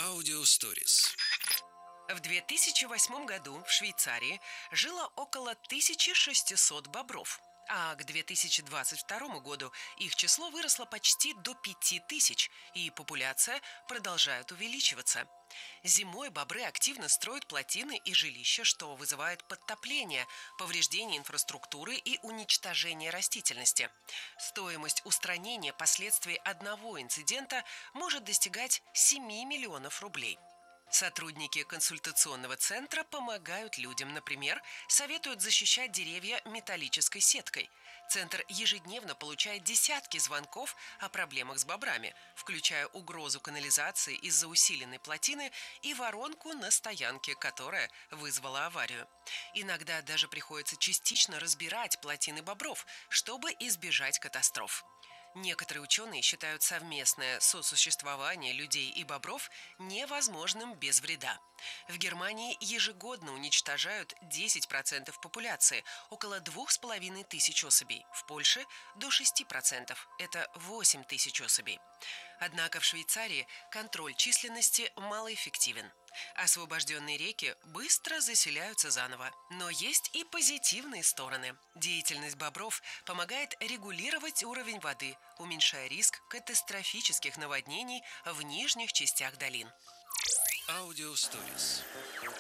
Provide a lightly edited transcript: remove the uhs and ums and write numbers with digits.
Аудиосторис. В 2008 году в Швейцарии жило около 1600 бобров, а к 2022 году их число выросло почти до 5000, и популяция продолжает увеличиваться. Зимой бобры активно строят плотины и жилища, что вызывает подтопление, повреждение инфраструктуры и уничтожение растительности. Стоимость устранения последствий одного инцидента может достигать 7 миллионов рублей. Сотрудники консультационного центра помогают людям, например, советуют защищать деревья металлической сеткой. Центр ежедневно получает десятки звонков о проблемах с бобрами, включая угрозу канализации из-за усиленной плотины и воронку на стоянке, которая вызвала аварию. Иногда даже приходится частично разбирать плотины бобров, чтобы избежать катастроф. Некоторые ученые считают совместное сосуществование людей и бобров невозможным без вреда. В Германии ежегодно уничтожают 10% популяции, около 2500 особей. В Польше до 6%, это 8000 особей. Однако в Швейцарии контроль численности малоэффективен. Освобожденные реки быстро заселяются заново. Но есть и позитивные стороны. Деятельность бобров помогает регулировать уровень воды, уменьшая риск катастрофических наводнений в нижних частях долин. Аудиосторис.